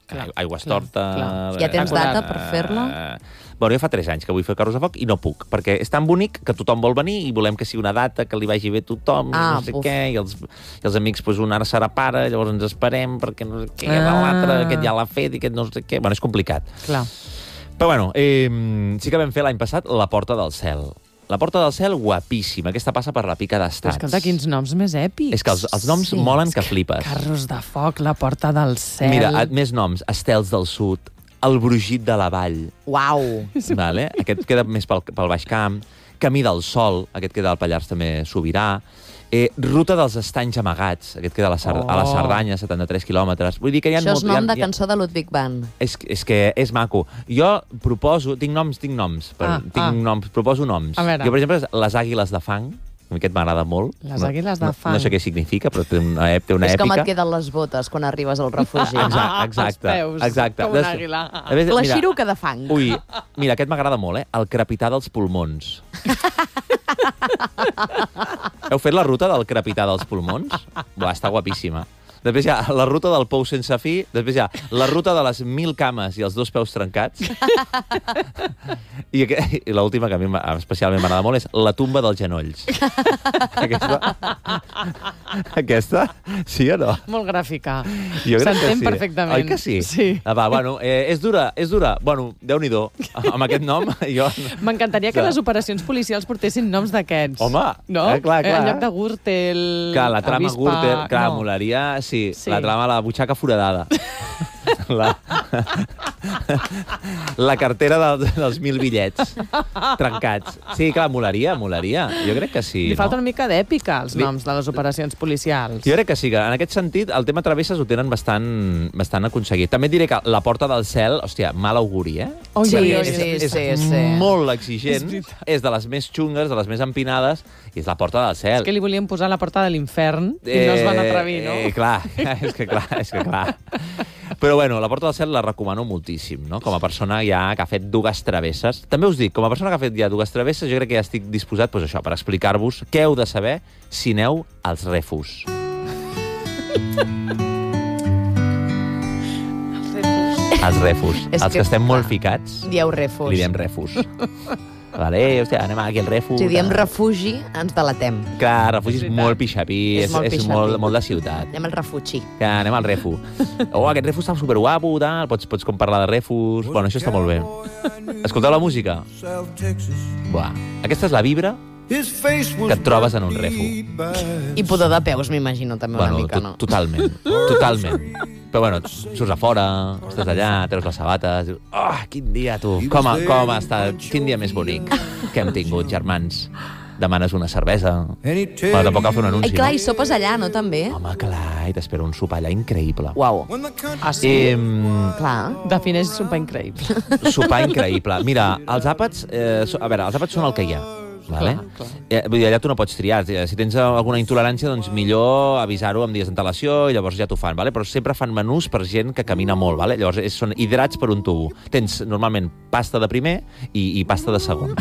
aigües torta... Ja tens data per fer-la? Bueno, jo fa 3 anys que vull fer carros de foc i no puc, perquè és tan bonic que tothom vol venir i volem que sigui una data, que li vagi bé a tothom, no sé què, i els amics, doncs, un ara serà pare, llavors ens esperem, perquè no sé què, l'altre, aquest ja l'ha fet, i aquest no sé què... Bueno, és complicat. Clar. Però bueno, sí que vam fer l'any passat la Porta del Cel. La Porta del Cel, guapíssima. Aquesta passa per la Pica d'Estats. Escolta, quins noms més èpics. És que els noms molen que flipes. Carros de foc, la Porta del Cel... Mira, més noms. Estels del Sud, el Brugit de la Vall. Uau! Vale? Aquest queda més pel Baix Camp. Camí del Sol, aquest queda al Pallars també Sobirà. Ruta dels Estanys Amagats, aquest queda a la Cerdanya, 73 quilòmetres. Vull dir que hi ha Això és nom de cançó de Ludwig van. És que és maco. Jo proposo... Tinc noms. Proposo noms. Jo, per exemple, les Àguiles de Fang, aquest m'agrada molt. Les Àguiles de Fang. No sé què significa, però té una èpica. És com et queden les botes quan arribes al refugi. Exacte. Els peus, com una àguila. La xiruca de fang. Ui, mira, aquest m'agrada molt, el crepitar dels pulmons. Heu fet la ruta del crepitar dels pulmons? Buah, està guapíssima. Després hi ha la ruta del pou sense fi, després hi ha la ruta de les 1000 cames i els 2 peus trencats. I l'última, que a mi especialment m'agrada molt, és la tomba dels genolls. Aquesta? Sí o no? Molt gràfica. S'entén perfectament. Oi que sí? Sí. Va, bueno, és dura. Bueno, Déu-n'hi-do. Amb aquest nom, jo... M'encantaria que les operacions policials portessin noms d'aquests. Home, no? Clar. En lloc de Gürtel, clar, la trama avispa... Gürtel, clar, molaria... Sí, la trama, la butxaca foradada. La cartera dels 1000 bitllets trencats. Sí, clar, molaria. Jo crec que sí. Li falta una mica d'èpica als noms de les operacions policials. Jo crec que sí, que en aquest sentit el tema travesses ho tenen bastant aconseguit. També et diré que la Porta del Cel, hòstia, mal auguri, Sí. És molt exigent, és de les més xungues, de les més empinades, i és la Porta del Cel. És que li volien posar la Porta de l'Infern i no es van atrevir, no? Clar, és que clar. Però bueno, la Porta del Cel la recomano moltíssim, no? Com a persona ja que ha fet 2 travesses. També us dic, com a persona que ha fet ja 2 travesses, jo crec que ja estic disposat, doncs això, per explicar-vos què heu de saber si aneu als Refus. Els Refus. Els que estem molt ficats, dieu Refus. Li diem Refus. Vale, hòstia, anem aquí al Refus. Si diem refugi, ens delatem. Clar, refugi és molt pixapí, és molt de ciutat. Anem al refugi. Que anem al Refu. Aquest Refu està superguapo, tal, pots com parlar de Refus... Bueno, això està molt bé. Escolteu la música? Buah, aquesta és la vibra que et trobes en un Refu. I pudor de peus, m'imagino, també una mica, no? Totalment. Però bueno, surts a fora, estàs allà, treus les sabates, dius, quin dia, tu, com ha estat, quin dia més bonic que hem tingut, germans. Demanes una cervesa. Però tampoc cal fer un anunci, clar, i sopes allà, no, també? Home, clar, i t'espero un sopar allà increïble. Uau. Sí? Clar, defineix sopar increïble. Sopar increïble. Mira, els àpats, els àpats són el que hi ha. Vale? Clar. Allà tu no pots triar. Si tens alguna intolerància, doncs millor avisar-ho amb dies d'antelació i llavors ja t'ho fan. Vale? Però sempre fan menús per gent que camina molt. Vale? Llavors són hidrats per un tubo. Tens normalment pasta de primer i pasta de segon.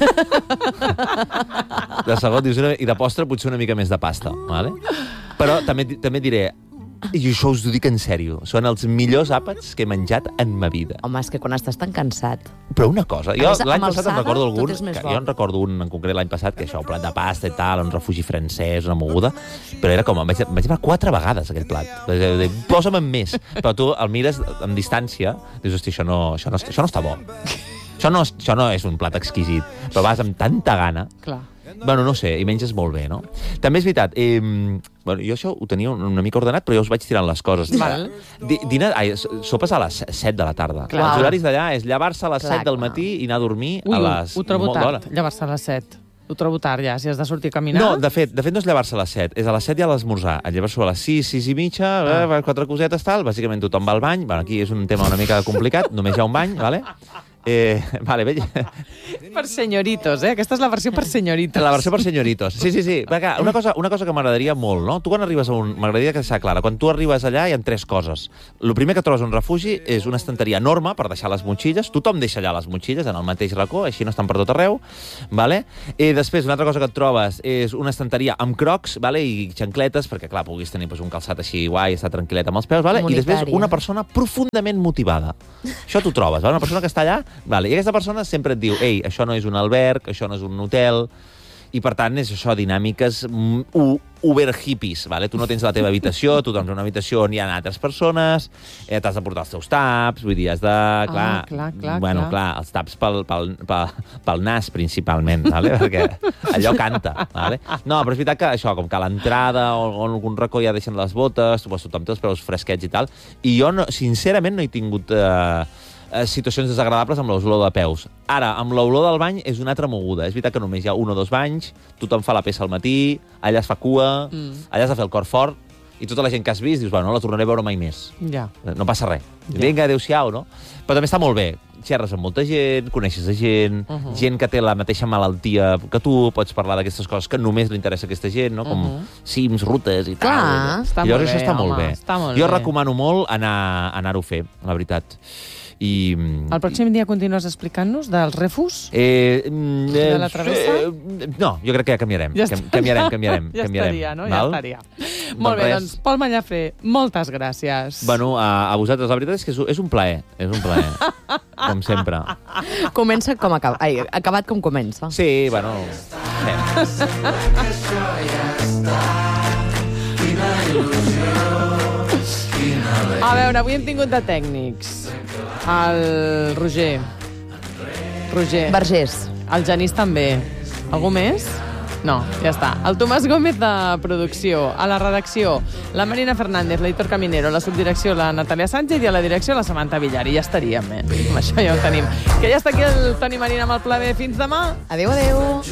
De segon, dius, i de postre potser una mica més de pasta. Vale? Però també diré, i això us ho dic en sèrio, són els millors àpats que he menjat en ma vida. Home, és que quan estàs tan cansat... Però una cosa, jo l'any passat recordo un en concret l'any passat, que això, un plat de pasta i tal, un refugi francès, una moguda, però era com, vaig llevar 4 vegades aquell plat. Posa'm en més. Però tu el mires amb distància, dius, hosti, això no està bo. Això no és un plat exquisit, però vas amb tanta gana. Clar. Bueno, no sé, i menges molt bé, no? També és veritat, jo això ho tenia una mica ordenat, però jo us vaig tirant les coses. Sopes a les 7 de la tarda. Clar. Els horaris d'allà és llevar-se a les 7 del matí i anar a dormir a les... Ho trobo tard, llevar-se a les 7. Ho trobo tard, ja, si has de sortir a caminar. No, de fet no és llevar-se a les 7, és a les 7 i a l'esmorzar. Et lleves a les 6, 6 i mitja, 4 cosetes, tal, bàsicament tothom va al bany, bueno, aquí és un tema una mica complicat, només hi ha un bany, vale? Vale, veig. Per senyoritos, Aquesta és la versió per senyoritos. La versió per senyoritos. Sí. Una cosa que m'agradaria molt, no? Tu quan arribes a un... M'agradaria que sigui clara. Quan tu arribes allà hi ha 3 coses. El primer que trobes un refugi és una estanteria enorme per deixar les motxilles. Tothom deixa allà les motxilles en el mateix racó, així no estan per tot arreu. Vale? I després, una altra cosa que et trobes és una estanteria amb crocs, vale? I xancletes, perquè, clar, puguis tenir un calçat així guai, estar tranquil·let amb els peus, vale? I després una persona profundament motivada. Això t'ho trobes, vale? Una persona que està allà, vale? I aquesta persona sempre et diu, ei, això no és un alberg, això no és un hotel, i per tant és això, dinàmiques uber hippies, vale? Tu no tens la teva habitació, tu tens una habitació on hi ha altres persones, t'has de portar els teus taps, vull dir, has de... Clar, els taps pel nas, principalment, vale? Perquè allò canta, vale? No, però és veritat que això, com que a l'entrada o en algun racó ja deixen les botes, tu pots tothom té els peus fresquets i tal, i jo, sincerament, no he tingut... situacions desagradables amb l'olor de peus. Ara, amb l'olor del bany és una altra moguda. És veritat que només hi ha 1 o 2 banys, tothom fa la peça al matí, allà es fa cua, allà has de fer el cor fort, i tota la gent que has vist dius, bueno, no la tornaré a veure mai més. Ja. No passa res. Vinga, adéu-siau, no? Però també està molt bé. Xerres amb molta gent, coneixes gent, gent que té la mateixa malaltia que tu, pots parlar d'aquestes coses que només li interessa a aquesta gent, no? Com cims, rutes i tal. Clar, està molt bé, això està molt bé. Està molt jo bé. recomano molt anar-ho a fer, la veritat. I... El pròxim dia continues explicant-nos dels refus? De la travessa? No, jo crec que ja canviarem. Canviarem. Ja estaria, no? Ja estaria. Molt bé, doncs, Pol Mallafré, moltes gràcies. Bueno, a vosaltres, la veritat és que és un plaer. És un plaer. Com sempre. Comença com acaba. Ai, acabat com comença. Sí, bueno... A veure, avui hem tingut de tècnics. El Roger. Vergés. El Genís també. Algú més? No, ja està. El Tomàs Gómez de producció. A la redacció, la Marina Fernández, l'Hitor Caminero, la subdirecció, la Natàlia Sánchez, i a la direcció, la Samantha Villar. I ja estaríem, Amb això ja ho tenim. Que ja està aquí el Toni Marina amb el Pla B. Fins demà. Adéu.